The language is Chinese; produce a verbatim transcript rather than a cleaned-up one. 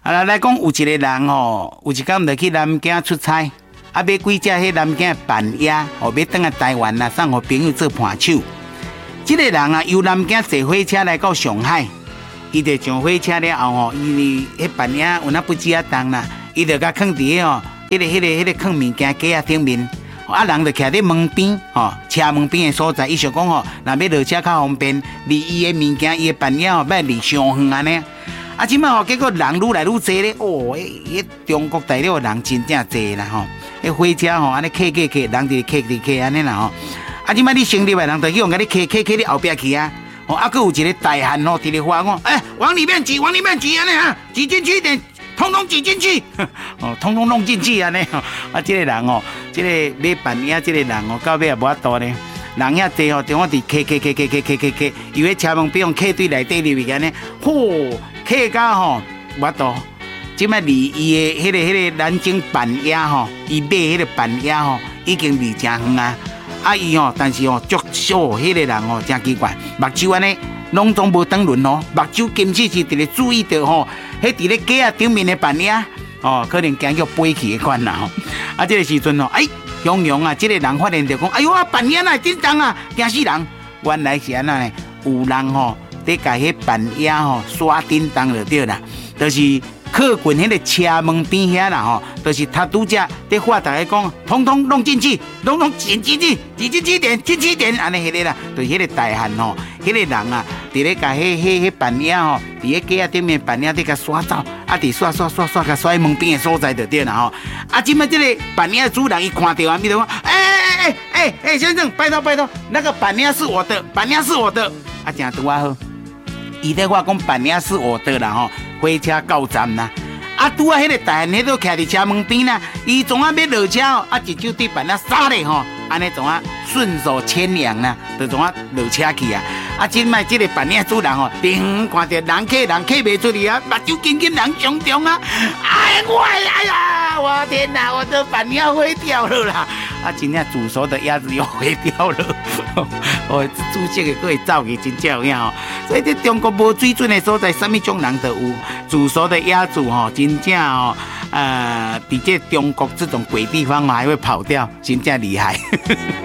啊，来讲有一个人吼，有一天就去南京出差，啊，买几只迄南京板鸭，哦，要转来台湾啦，送互朋友做伴手。这个人啊，由南京坐火车来到上海，伊就上火车了后吼，伊迄板鸭有那不止啊重啦，伊就甲放伫迄哦，迄个、迄个、迄个放物件架啊顶面。啊，人就徛伫门边，吼，车门边的所在，伊想讲吼，若要落车较方便，离伊的物件、伊的板鸭吼，莫离上远安尼。啊，即摆吼，结果人愈来愈多咧，哦，迄中国大陆人真正多啦吼，迄火车吼，安尼客客客，人就客伫客安尼啦吼。啊，即摆你成立的人就去用甲你客客客你后壁去啊，哦，啊，佫有一个大汉吼，伫咧话讲，哎，往里面挤，往里面挤安尼哈，挤进去一点。通通挤进去，哦，通通弄进去安尼吼。啊，这个人哦，这个买板鸭这个人哦，到尾也无法度呢。人遐济哦，中央伫客客客客客客客客，有迄车门边用客队内底入去安尼，嚯，客家吼无法度。即摆离伊的迄个迄个南京板鸭吼，伊买迄个板鸭吼，已经离真远啊。啊，伊吼，但是哦，足少迄个人哦，真奇怪，目睭安尼。拢总无当轮哦，目睭今次是伫咧注意到吼，迄伫咧架啊顶面的板鸭哦，可能惊叫飞去的款啦吼。啊，这个时阵哦，哎，雄雄啊，这个人发现着讲，哎呦啊，板鸭啊，紧张啊，惊死人！原来是安那呢，有人吼伫甲迄板鸭吼刷叮当就对啦，就是靠近迄个车门边遐啦吼，就是他拄则伫话大家讲，通通弄进去，拢拢挤进去，挤进去点，进去点，安尼迄个啦，就是迄个大汉吼。迄个人啊，伫咧甲迄迄迄板鸭吼，伫咧架顶面板鸭伫甲刷走，啊，伫刷刷刷刷甲刷门边的所在就对啦吼。啊，即摆即个板鸭主人伊看到啊，伊就讲，哎哎哎哎哎，先生，拜托拜托，那个板鸭是我的，板鸭是我的，啊，真拄啊好。伊咧话讲板鸭是我的啦吼，火车到站啦。啊，拄啊，迄个大汉迄都徛伫车门边啦，伊总啊要落车哦，啊，一手对板鸭撒咧吼，安尼总啊顺手牵羊啦，就总啊落车去啊。啊，即摆即个板鸭主人吼，顶看着人客人客袂出去啊，目睭紧紧人上中啊！哎，我哎呀，我天哪，我的板鸭飞掉了啦！啊，真正煮熟的鸭子又飞掉了，哦，煮熟的佫会走去，真正有影吼。所以这中国无水准的所在，什么种人都有。煮熟的鸭子吼，真正哦，呃，比这中国这种鬼地方还会跑掉，真正厉害。